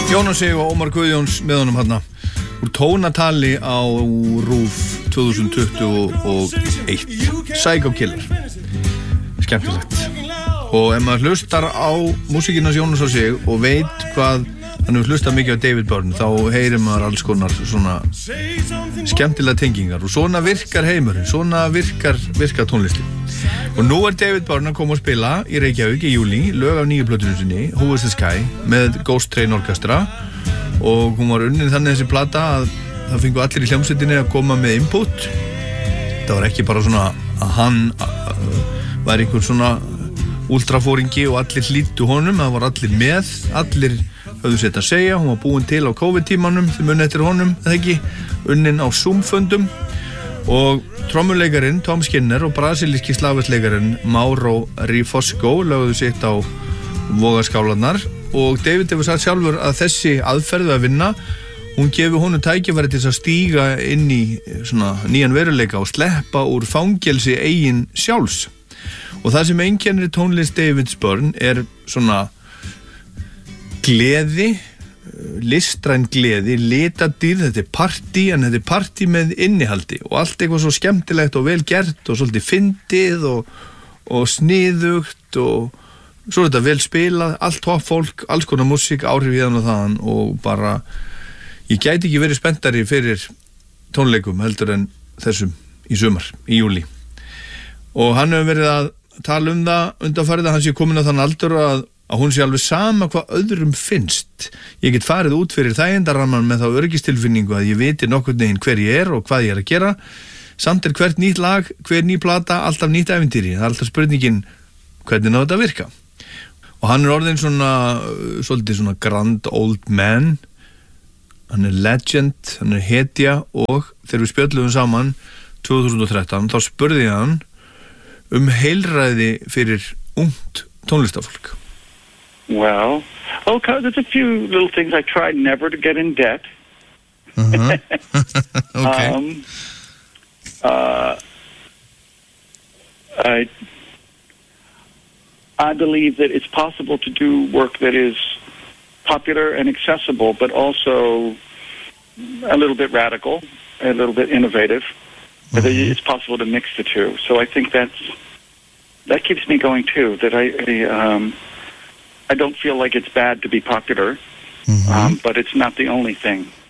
Jónas Sig og Ómar Guðjóns með honum hérna úr tónatali á RÚV 2021 Psycho Killer. Skemmtilegt. Og ef maður hlustar á músíkina Jónas Sig og veit hvað hann hefur hlustað mikið á David Byrne, þá heyrir maður alls konar svona skemmtilega tengingar og svona virkar heimurinn, svona virkar tónlistin. Og nú David Byrne að koma að spila í Reykjavík í júlí lög af nýju plötunni sinni, Who is the Sky, með Ghost Train Orchestra, og hún var unnin þannig þessi plata að það fengu allir í hljómsveitinni að koma með input. Það var ekki bara svona að hann var einhver svona ultrafóringi og allir hlýddu honum, það var allir með, allir höfðu sett að segja, hún var búin til á COVID-tímanum, þið muni eftir honum, eða ekki, unnin á Zoom-fundum, og trommuleikarin Tom Skinner og brasilíski slagverksleikarin Mauro Rifosco lögðu sitt á vogarskálarnar, og David hefur sagt sjálfur að þessi aðferð að vinna, hún gefur honum tækifæri til að stíga inn í svona nýjan veruleika og sleppa úr fangelsi eigin sjálfs. Og það sem einkennir tónlist David Byrne er svona gleði, listræn gleði, litadýrð, þetta er partí, en þetta er partí með innihaldi og allt eitthvað svo skemmtilegt og vel gert og svolítið fyndið og sniðugt, og svo er þetta vel spilað, allt topp fólk, alls konar músík, áhrif í þann og þaðan, og bara ég gæti ekki verið spenntari fyrir tónleikum heldur en þessum í sumar, í júlí. Og hann hefur verið að tala um það undanfarið að hann sé komin á þann aldur að hún sé alveg sama hvað öðrum finnst. Ég get farið út fyrir þægindaramman með þá öryggistilfinningu að ég viti nokkurn veginn hver ég er og hvað ég er að gera. Samt er hvert nýtt lag, hver ný plata, alltaf nýtt ævintýri. Það er alltaf spurningin hvernig ná þetta virka. Og hann er orðinn svona, svolítið svona grand old man. Hann er legend, hann er hetja, og þegar við spjöllum saman 2013, þá spurði ég hann heilræði fyrir ungt tónlistafólk. Well, okay, there's a few little things. I try never to get in debt. Okay. I believe that it's possible to do work that is popular and accessible, but also a little bit radical, a little bit innovative. It's possible to mix the two. So I think that keeps me going too. That I don't feel like it's bad to be popular, but it's not the only thing.